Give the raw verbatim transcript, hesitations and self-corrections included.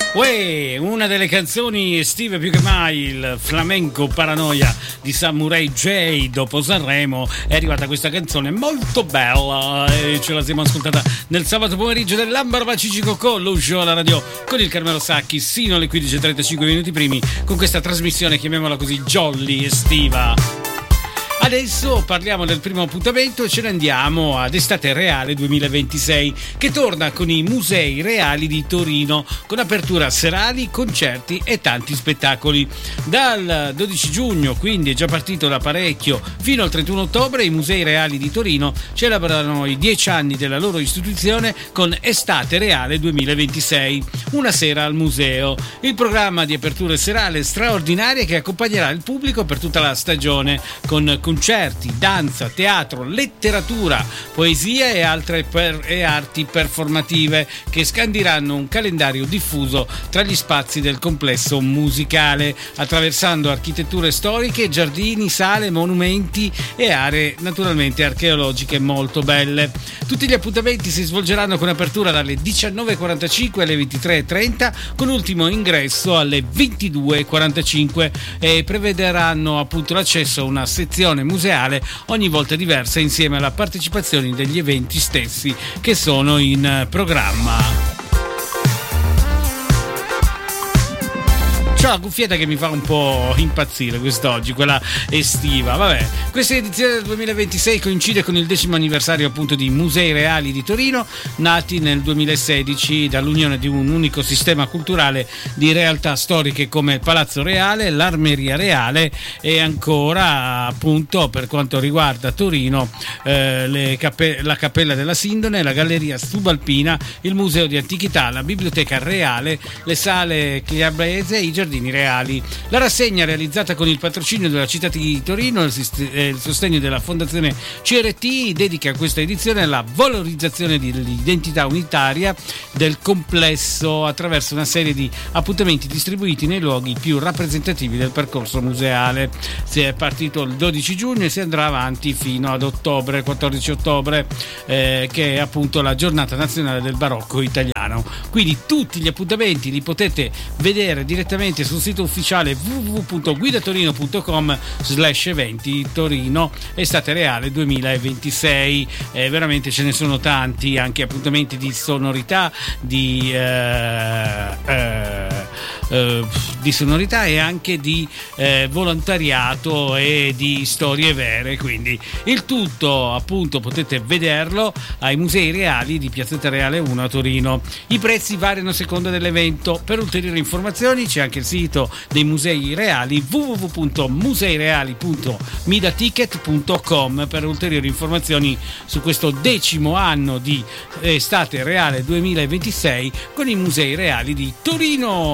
Uè, una delle canzoni estive più che mai, il flamenco Paranoia di Samurai J. Dopo Sanremo è arrivata questa canzone molto bella e ce la siamo ascoltata nel sabato pomeriggio dell'Ambar Ciccico con lo show alla radio con il Carmelo Sacchi sino alle quindici e trentacinque minuti primi con questa trasmissione, chiamiamola così, jolly estiva. Adesso parliamo del primo appuntamento e ce ne andiamo ad Estate Reale duemilaventisei, che torna con i Musei Reali di Torino, con apertura serali, concerti e tanti spettacoli. Dal dodici giugno, quindi è già partito da parecchio, fino al trentuno ottobre, i Musei Reali di Torino celebrano i dieci anni della loro istituzione con Estate Reale duemilaventisei, una sera al museo. Il programma di apertura serale straordinaria che accompagnerà il pubblico per tutta la stagione, con concerti, danza, teatro, letteratura, poesia e altre per- e arti performative che scandiranno un calendario diffuso tra gli spazi del complesso musicale, attraversando architetture storiche, giardini, sale, monumenti e aree naturalmente archeologiche molto belle. Tutti gli appuntamenti si svolgeranno con apertura dalle diciannove e quarantacinque alle ventitré e trenta, con ultimo ingresso alle ventidue e quarantacinque, e prevederanno appunto l'accesso a una sezione museale ogni volta diversa, insieme alla partecipazione degli eventi stessi che sono in programma. C'ho la cuffietta che mi fa un po' impazzire quest'oggi, quella estiva. Vabbè, questa edizione del duemilaventisei coincide con il decimo anniversario appunto di Musei Reali di Torino, nati nel duemilasedici dall'unione di un unico sistema culturale di realtà storiche come il Palazzo Reale, l'Armeria Reale e ancora appunto, per quanto riguarda Torino, eh, le cappe- la Cappella della Sindone, la Galleria Subalpina, il Museo di Antichità, la Biblioteca Reale, le sale Chiabrese e i Giardini Reali. La rassegna, realizzata con il patrocinio della città di Torino e il sostegno della Fondazione C R T, dedica questa edizione alla valorizzazione dell'identità unitaria del complesso attraverso una serie di appuntamenti distribuiti nei luoghi più rappresentativi del percorso museale. Si è partito il dodici giugno e si andrà avanti fino ad ottobre, quattordici ottobre, eh, che è appunto la giornata nazionale del barocco italiano. Quindi tutti gli appuntamenti li potete vedere direttamente sul sito ufficiale w w w punto guidatorino punto com slash eventi Torino Estate Reale duemilaventisei. Eh, veramente ce ne sono tanti, anche appuntamenti di sonorità, di eh, eh, eh, di sonorità e anche di eh, volontariato e di storie vere. Quindi il tutto appunto potete vederlo ai Musei Reali di Piazzetta Reale uno a Torino. I prezzi variano a seconda dell'evento. Per ulteriori informazioni c'è anche il sito dei Musei Reali w w w punto museireali punto midaticket punto com per ulteriori informazioni su questo decimo anno di Estate Reale duemilaventisei con i Musei Reali di Torino.